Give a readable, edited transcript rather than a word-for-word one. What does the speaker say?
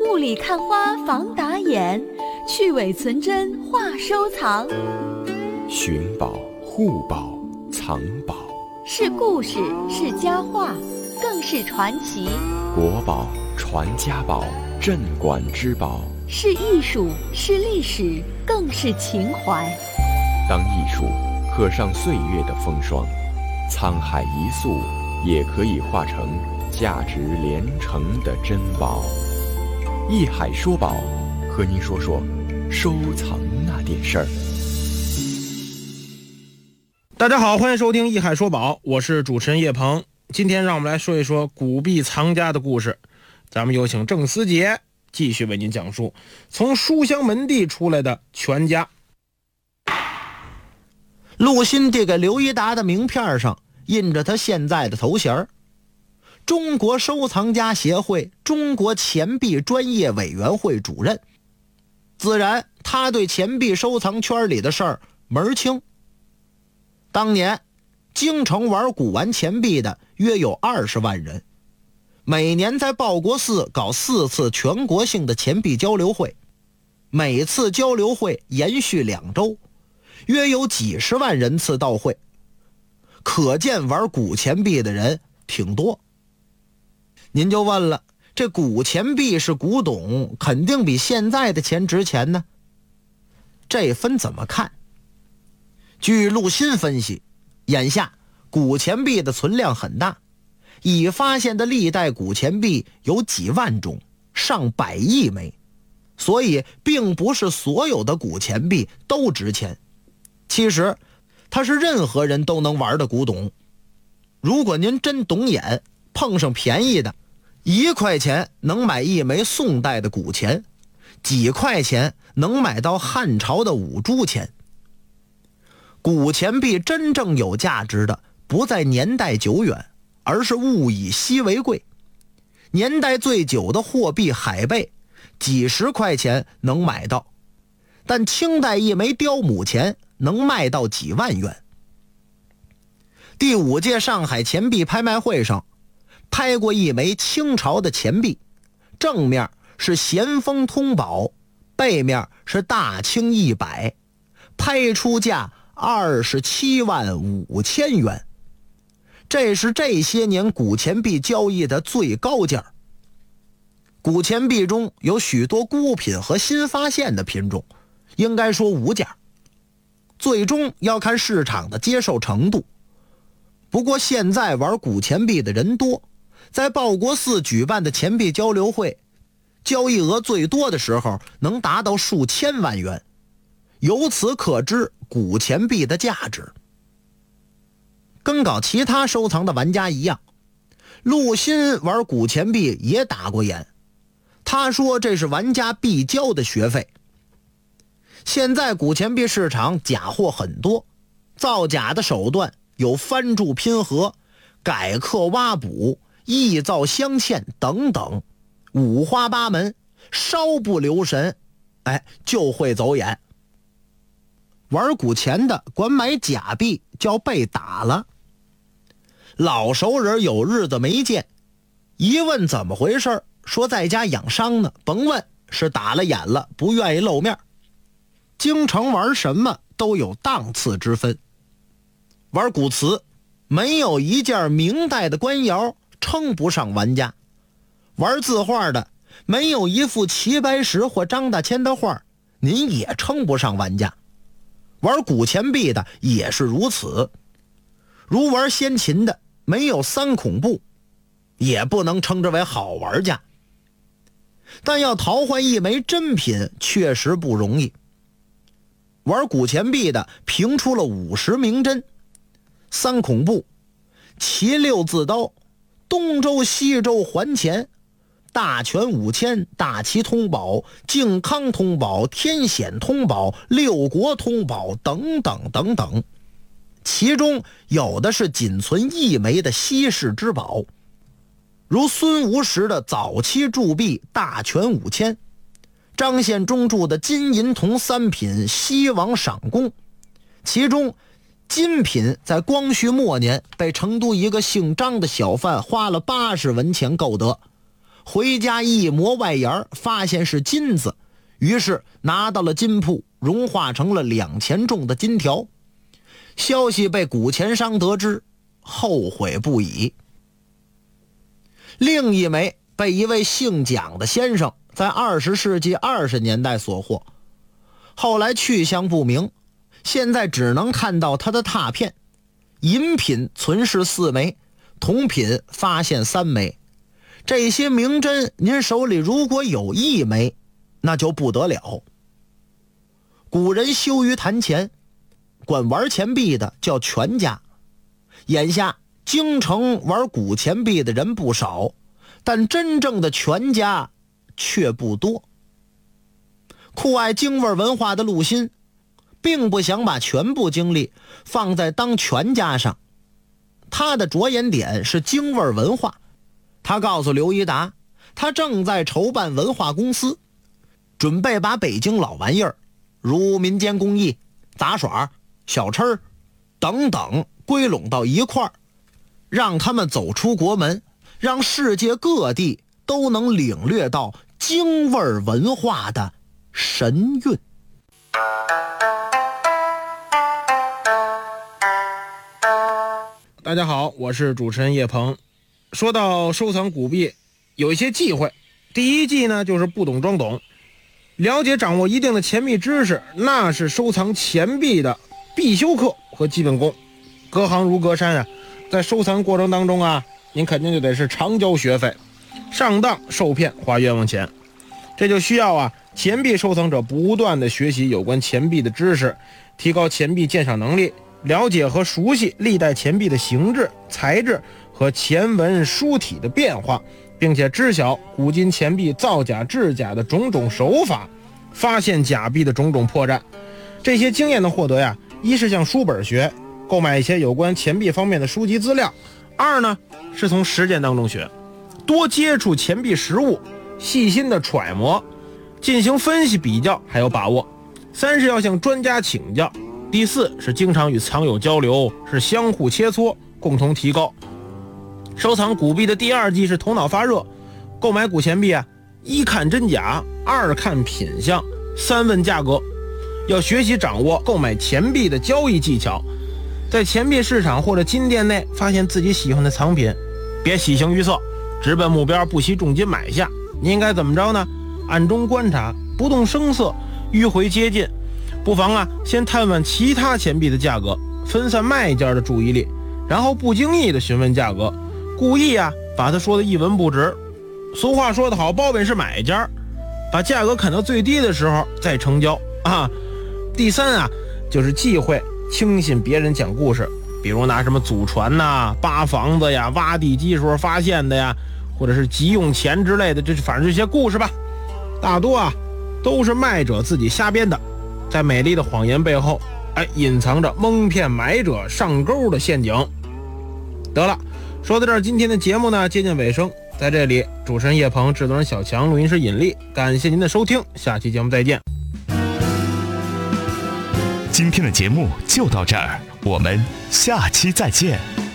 雾里看花防打眼，去伪存真话收藏。 寻宝、护宝、藏宝， 是故事，是佳话，更是传奇。 国宝、传家宝，镇馆之宝， 是艺术，是历史，更是情怀。 当艺术刻上岁月的风霜，沧海一粟也可以化成价值连城的珍宝。艺海说宝，和您说说收藏那点事儿。 大家好，欢迎收听艺海说宝，我是主持人叶鹏。今天让我们来说一说古币藏家的故事。咱们有请郑思杰继续为您讲述从书香门第出来的全家。 陆欣递给刘一达的名片上印着他现在的头衔，中国收藏家协会中国钱币专业委员会主任。自然他对钱币收藏圈里的事儿门儿清。当年京城玩古玩钱币的约有20万人，每年在报国寺搞4次全国性的钱币交流会，每次交流会延续2周，约有几十万人次到会，可见玩古钱币的人挺多。您就问了，这古钱币是古董，肯定比现在的钱值钱呢？这分怎么看？据陆欣分析，眼下古钱币的存量很大，已发现的历代古钱币有几万种，上百亿枚，所以并不是所有的古钱币都值钱。其实它是任何人都能玩的古董。如果您真懂眼，碰上便宜的，1块钱能买一枚宋代的古钱，几块钱能买到汉朝的5铢钱。古钱币真正有价值的不在年代久远，而是物以稀为贵。年代最久的货币海贝几十块钱能买到，但清代一枚雕母钱能卖到几万元。第5届上海钱币拍卖会上拍过一枚清朝的钱币，正面是咸丰通宝，背面是大清100，拍出价27万5千元，这是这些年古钱币交易的最高价。古钱币中有许多孤品和新发现的品种，应该说无价，最终要看市场的接受程度。不过现在玩古钱币的人多，在报国寺举办的钱币交流会，交易额最多的时候能达到数千万元，由此可知古钱币的价值。跟搞其他收藏的玩家一样，陆欣玩古钱币也打过眼，他说这是玩家必交的学费。现在古钱币市场假货很多，造假的手段有翻铸拼合、改刻挖补、臆造镶嵌等等，五花八门，稍不留神就会走眼。玩古钱的管买假币叫被打了。老熟人有日子没见，一问怎么回事，说在家养伤呢，甭问，是打了眼了，不愿意露面。京城玩什么都有档次之分，玩古瓷没有一件明代的官窑称不上玩家，玩字画的没有一幅齐白石或张大千的画，您也称不上玩家。玩古钱币的也是如此，如玩先秦的没有3孔布，也不能称之为好玩家。但要淘换一枚真品确实不容易。玩古钱币的评出了50名真，3孔布、齐6字刀、东周西周还钱、大全5000、大齐通宝、靖康通宝、天显通宝、6国通宝等等等等，其中有的是仅存1枚的稀世之宝，如孙吴时的早期铸币大全5000，张献忠铸的金银铜3品西王赏功，其中金品在光绪末年被成都一个姓张的小贩花了80文钱购得， 回家一磨外沿，发现是金子，于是拿到了金铺，融化成了2钱重的金条。消息被古钱商得知，后悔不已。另一枚被一位姓蒋的先生在20世纪20年代所获，后来去向不明，现在只能看到他的拓片。银品存世4枚，铜品发现3枚。这些名针您手里如果有1枚，那就不得了。古人羞于谈钱，管玩钱币的叫权家。眼下京城玩古钱币的人不少，但真正的权家却不多。酷爱京味文化的陆心并不想把全部精力放在当权家上，他的着眼点是京味文化。他告诉刘一达，他正在筹办文化公司，准备把北京老玩意儿如民间工艺、杂耍、小吃等等归拢到一块儿，让他们走出国门，让世界各地都能领略到京味文化的神韵。 大家好，我是主持人叶鹏。说到收藏古币，有一些忌讳。第一忌呢，就是不懂装懂。了解掌握一定的钱币知识，那是收藏钱币的必修课和基本功。隔行如隔山啊，在收藏过程当中啊，您肯定就得是常交学费，上当受骗花冤枉钱。这就需要啊，钱币收藏者不断的学习有关钱币的知识，提高钱币鉴赏能力，了解和熟悉历代钱币的形制、材质和钱文书体的变化，并且知晓古今钱币造假制假的种种手法，发现假币的种种破绽。这些经验的获得呀，一是向书本学，购买一些有关钱币方面的书籍资料；二呢，是从实践当中学，多接触钱币实物，细心的揣摩，进行分析比较，还有把握；三是要向专家请教；第四是经常与藏友交流，是相互切磋，共同提高。收藏古币的第二忌是头脑发热。购买古钱币啊，一看真假，二看品相，三问价格。要学习掌握购买钱币的交易技巧。在钱币市场或者金店内发现自己喜欢的藏品，别喜形于色，直奔目标，不惜重金买下。你应该怎么着呢？暗中观察，不动声色，迂回接近。不妨啊，先探问其他钱币的价格，分散卖家的注意力，然后不经意的询问价格，故意啊把他说的一文不值。俗话说得好，包本是买家，把价格砍到最低的时候再成交啊。第三啊，就是忌讳轻信别人讲故事，比如拿什么祖传呐、扒房子呀、挖地基时候发现的呀，或者是急用钱之类的，反正这些故事吧，大多啊都是卖者自己瞎编的，在美丽的谎言背后，隐藏着蒙骗买者上钩的陷阱。得了，说到这儿，今天的节目呢接近尾声，在这里，主持人叶鹏，制作人小强，录音师尹力，感谢您的收听，下期节目再见。 今天的节目就到这儿，我们下期再见。